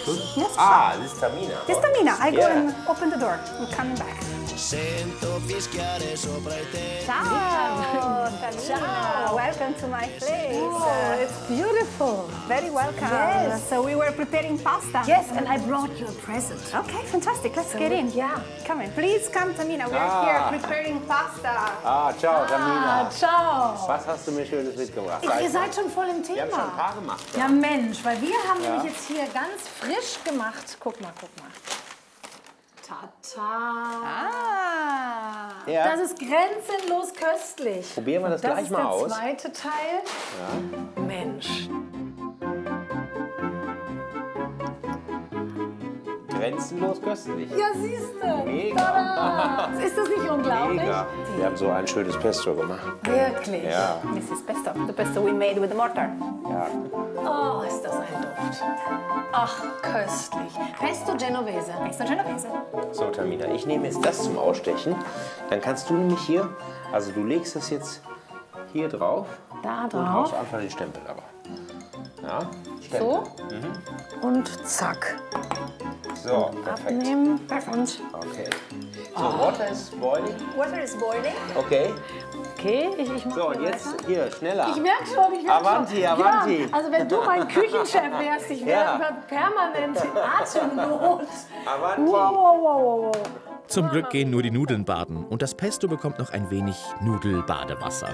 Schluss? Yes. Ah, this is Tamina. This is Tamina. I go Yeah. and open the door. I'm coming back. Ciao, Tamina. Welcome to my place. Oh, it's beautiful. Very welcome. Yes. So we were preparing pasta. Yes, and I brought you a present. Okay, fantastic. Let's get in. Yeah. Come in. Please come, Tamina. We're here preparing pasta. Ah, ciao, Tamina. Ciao. Was hast du mir Schönes mitgebracht? Ihr seid schon voll im Wir haben schon ein Thema. paar gemacht. Ja Mensch, weil wir haben nämlich jetzt hier ganz frisch gemacht. Guck mal, guck mal. Tata. Ah. Ja. Das ist grenzenlos köstlich. Probieren wir das gleich mal aus. Das ist der zweite Teil. Ja. Mensch. Grenzenlos köstlich. Ja, siehst du. Mega. Tada. Ist das nicht unglaublich? Mega. Wir haben so ein schönes Pesto gemacht. Wirklich. Ja. This is pesto. The pesto we made with the mortar. Ja. Oh, ist das ein Duft. Ach, köstlich. Pesto Genovese. Pesto Genovese. So, Tamina, ich nehme jetzt das zum Ausstechen. Dann kannst du nämlich hier, also du legst das jetzt hier drauf. Da Und drauf. haust einfach den Stempel aber. Ja, Stempel. So. Und zack. So, perfekt. Abnehmen. Und Okay. So, Water is boiling. Water is boiling. Okay. okay, ich mache So, und jetzt hier, schneller. Ich merke schon, ich merke Avanti, schon. avanti. Ja, also wenn du mein Küchenchef wärst, ich wäre Ja. permanent in Atemnot. Avanti. Wow. Zum Glück gehen nur die Nudeln baden und das Pesto bekommt noch ein wenig Nudelbadewasser.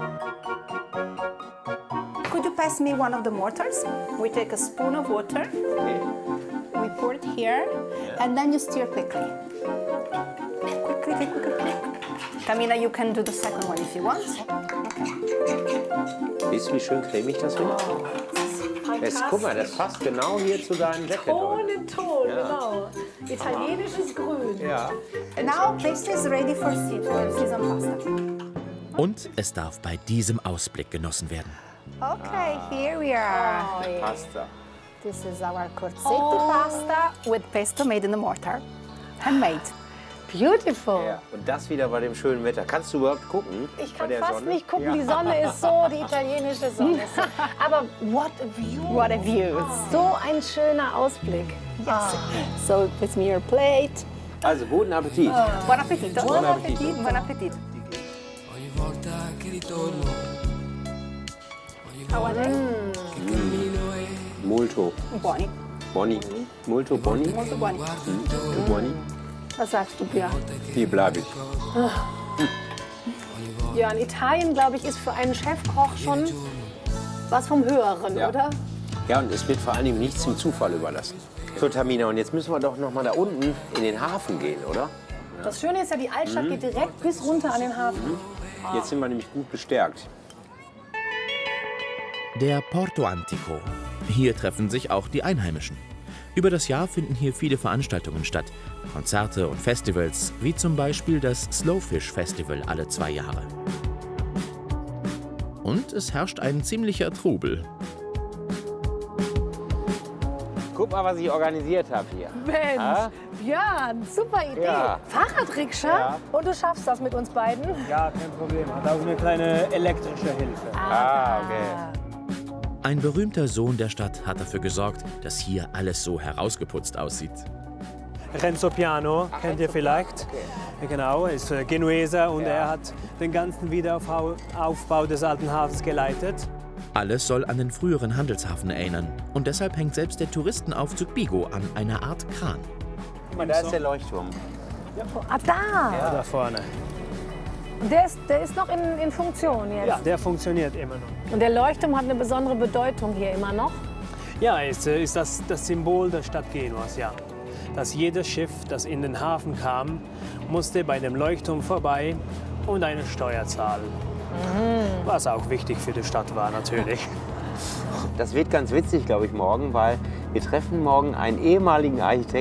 Could you pass me one of the mortars? We take a spoon of water. Okay. We pour it here, and then you stir quickly. Quickly. Tamina, you can do the second one if you want. Siehst du, wie schön cremig das wird? Jetzt, guck mal, das passt genau hier zu deinem Jacket Ton heute. in Ton, genau. Italienisches Grün. Ja. Now this is ready for seasoned pasta. Und es darf bei diesem Ausblick genossen werden. Okay, here we are. Pasta. This is our corsetti pasta with pesto made in the mortar. Handmade. Beautiful. Ja. Und das wieder bei dem schönen Wetter. Kannst du überhaupt gucken? Ich bei kann der fast Sonne? nicht gucken, Ja. die Sonne ist so, die italienische Sonne ist so. Aber what a view. What a view. So ein schöner Ausblick. Yes. So with me your plate. Also, guten Appetit. Buon appetito. Buon appetito. Buon appetito. Ogni volta che ritorno, How are they? cammino e Molto. Buoni. Boni. Molto boni. Molto buoni. Molto boni. Was sagst du, Björn? Hier bleibe ich. Ja, in Italien, glaube ich, ist für einen Chefkoch schon was vom Höheren, Ja. oder? Ja, und es wird vor allen Dingen nichts dem Zufall überlassen. So, Tamina, und jetzt müssen wir doch noch mal da unten in den Hafen gehen, oder? Das Schöne ist ja, die Altstadt geht direkt bis runter an den Hafen. Jetzt sind wir nämlich gut bestärkt. Der Porto Antico. Hier treffen sich auch die Einheimischen. Über das Jahr finden hier viele Veranstaltungen statt. Konzerte und Festivals, wie zum Beispiel das Slowfish Festival alle 2 Jahre. Und es herrscht ein ziemlicher Trubel. Guck mal, was ich organisiert habe hier. Mensch, Ah? Björn, super Idee. Ja. Fahrradrikscha? Ja. Und du schaffst das mit uns beiden? Ja, kein Problem. Hat auch eine kleine elektrische Hilfe. Ah, okay. Ein berühmter Sohn der Stadt hat dafür gesorgt, dass hier alles so herausgeputzt aussieht. Renzo Piano, kennt ihr vielleicht? Genau, ist Genueser und er hat den ganzen Wiederaufbau des alten Hafens geleitet. Alles soll an den früheren Handelshafen erinnern. Und deshalb hängt selbst der Touristenaufzug Bigo an einer Art Kran. Guck mal, da ist der Leuchtturm. Ah, da. Ja, da vorne. Und der ist noch in Funktion jetzt. Ja, der funktioniert immer noch. Und der Leuchtturm hat eine besondere Bedeutung hier immer noch. Ja, ist das Symbol der Stadt Genuas, ja. Dass jedes Schiff, das in den Hafen kam, musste bei dem Leuchtturm vorbei und eine Steuer zahlen. Was auch wichtig für die Stadt war, natürlich. Das wird ganz witzig, glaube ich, morgen, weil wir treffen morgen einen ehemaligen Architekten.